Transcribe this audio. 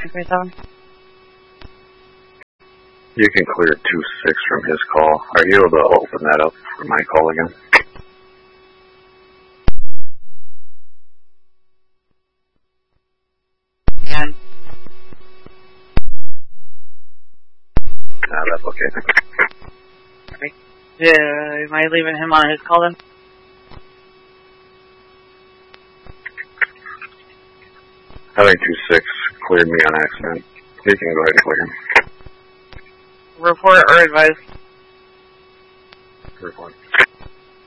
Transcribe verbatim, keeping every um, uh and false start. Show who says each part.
Speaker 1: twenty-seven.
Speaker 2: You can clear two six from his call. Are you able to open that up for my call again?
Speaker 1: And
Speaker 2: No, that's okay.
Speaker 1: okay. Yeah, am I leaving him on his call then?
Speaker 2: I think two six cleared me on accident. You can go ahead and clear him.
Speaker 1: Report or advise?
Speaker 2: Report.